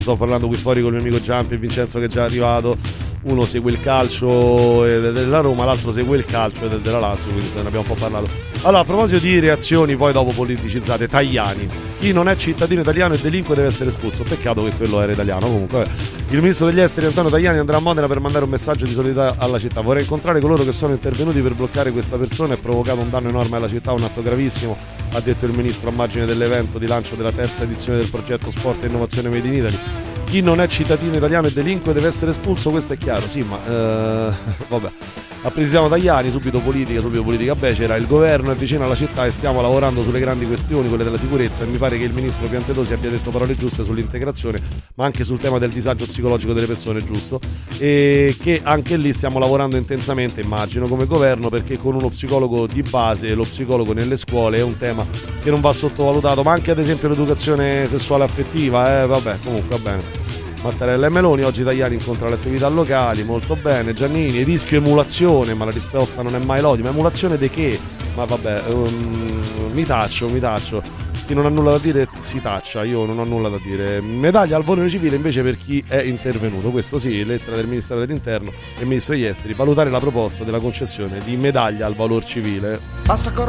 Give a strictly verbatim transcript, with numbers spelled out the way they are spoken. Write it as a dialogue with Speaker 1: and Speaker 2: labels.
Speaker 1: sto parlando qui fuori con il mio amico Giampi e Vincenzo che è già arrivato. Uno segue il calcio della Roma, l'altro segue il calcio della Lazio, quindi se ne abbiamo un po' parlato. Allora, a proposito di reazioni poi dopo politicizzate, Tajani: chi non è cittadino italiano e delinque deve essere espulso. Peccato che quello era italiano. Comunque il ministro degli esteri Antonio Tajani andrà a Modena per mandare un messaggio di solidarietà alla città. Vorrei incontrare coloro che sono intervenuti per bloccare questa persona e provocato un danno enorme alla città, un atto gravissimo, ha detto il ministro a margine dell'evento di lancio della terza edizione del progetto Sport e Innovazione Made in Italy. Chi non è cittadino italiano e delinque deve essere espulso, questo è chiaro, sì, ma eh, vabbè. Apprezziamo Tajani, subito politica, subito politica becera. Il governo è vicino alla città e stiamo lavorando sulle grandi questioni, quelle della sicurezza, e mi pare che il ministro Piantedosi abbia detto parole giuste sull'integrazione, ma anche sul tema del disagio psicologico delle persone, giusto? E che anche lì stiamo lavorando intensamente, immagino, come governo, perché con uno psicologo di base, lo psicologo nelle scuole è un tema che non va sottovalutato, ma anche ad esempio l'educazione sessuale affettiva, eh, vabbè, comunque va bene. Mattarella e Meloni, oggi Tajani incontra le attività locali, molto bene. Giannini, il rischio emulazione, ma la risposta non è mai l'odio. Ma emulazione di che? Ma vabbè, um, mi taccio, mi taccio. Chi non ha nulla da dire si taccia, io non ho nulla da dire. Medaglia al valore civile invece per chi è intervenuto, questo sì, lettera del Ministero dell'Interno e Ministro degli Esteri, valutare la proposta della concessione di medaglia al valor civile.
Speaker 2: Passa con